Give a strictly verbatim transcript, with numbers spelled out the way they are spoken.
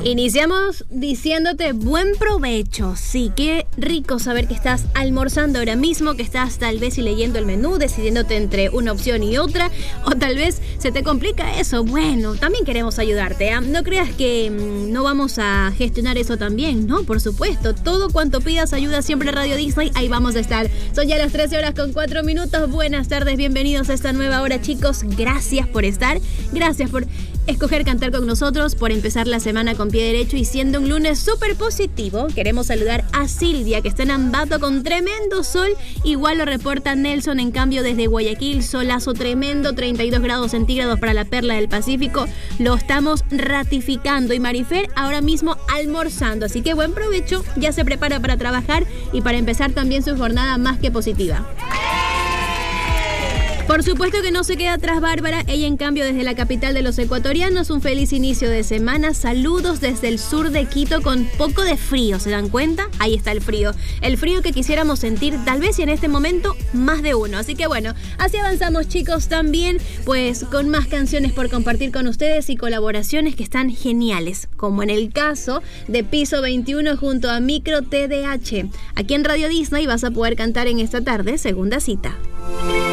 Iniciamos diciéndote buen provecho. Sí, qué rico saber que estás almorzando ahora mismo, que estás tal vez y leyendo el menú, decidiéndote entre una opción y otra, o tal vez se te complica eso. Bueno, también queremos ayudarte, ¿eh? No creas que mmm, no vamos a gestionar eso también, ¿no? Por supuesto, todo cuanto pidas ayuda siempre Radio Disney, ahí vamos a estar. Son ya las trece horas con cuatro minutos. Buenas tardes, bienvenidos a esta nueva hora, chicos. Gracias por estar, gracias por escoger cantar con nosotros, por empezar la semana con pie derecho y siendo un lunes súper positivo. Queremos saludar a Silvia, que está en Ambato con tremendo sol. Igual lo reporta Nelson, en cambio desde Guayaquil, solazo tremendo, treinta y dos grados centígrados para la perla del Pacífico. Lo estamos ratificando. Y Marifer ahora mismo almorzando, así que buen provecho. Ya se prepara para trabajar y para empezar también su jornada más que positiva. Por supuesto que no se queda atrás Bárbara, ella en cambio desde la capital de los ecuatorianos, un feliz inicio de semana, saludos desde el sur de Quito con poco de frío, ¿se dan cuenta? Ahí está el frío, el frío que quisiéramos sentir tal vez y en este momento más de uno, así que bueno, así avanzamos chicos también, pues con más canciones por compartir con ustedes y colaboraciones que están geniales, como en el caso de Piso veintiuno junto a Micro T D H. Aquí en Radio Disney vas a poder cantar en esta tarde, segunda cita.